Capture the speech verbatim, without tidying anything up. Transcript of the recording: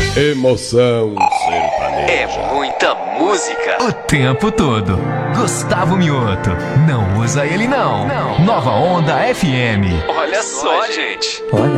Emoção sertaneja. É muita música o tempo todo. Gustavo Mioto, não usa ele não. não. Nova Onda F M. Olha só, gente. Olha